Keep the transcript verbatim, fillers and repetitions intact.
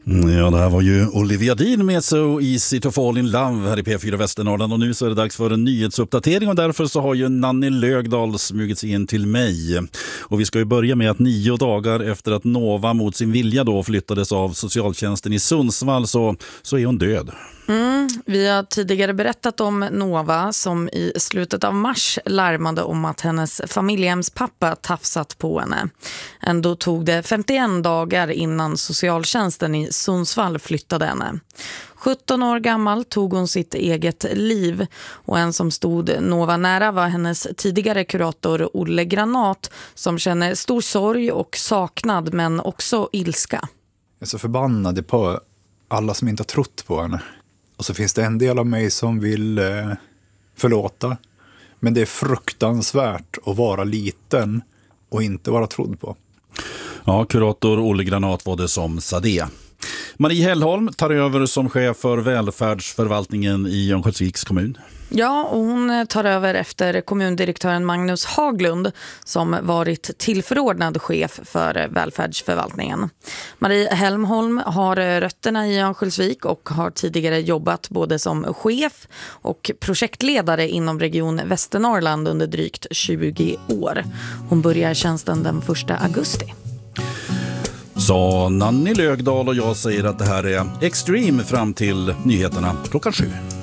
Ja, det här var ju Olivia Dean med So Easy to Fall in Love här i P fyra Västernorrland, och nu så är det dags för en nyhetsuppdatering, och därför så har ju Nanny Lögdahl smugit sig in till mig. Och vi ska ju börja med att nio dagar efter att Nova mot sin vilja då flyttades av socialtjänsten i Sundsvall så, så är hon död. Mm, vi har tidigare berättat om Nova som i slutet av mars larmade om att hennes familjehemspappa tafsat på henne. Ändå tog det femtioen dagar innan socialtjänsten i Sundsvall flyttade henne. sjutton år gammal tog hon sitt eget liv, och en som stod Nova nära var hennes tidigare kurator Olle Granat, som känner stor sorg och saknad men också ilska. Jag är så förbannad på alla som inte har trott på henne. Och så finns det en del av mig som vill eh, förlåta. Men det är fruktansvärt att vara liten och inte vara trodd på. Ja, kurator Olle Granat var det som sa det. Marie Hellholm tar över som chef för välfärdsförvaltningen i Örnsköldsviks kommun. Ja, och hon tar över efter kommundirektören Magnus Haglund som varit tillförordnad chef för välfärdsförvaltningen. Marie Hellholm har rötterna i Örnsköldsvik och har tidigare jobbat både som chef och projektledare inom region Västernorrland under drygt tjugo år. Hon börjar tjänsten den första augusti. Så Nanny Lögdahl, och jag säger att det här är Extreme fram till nyheterna klockan sju.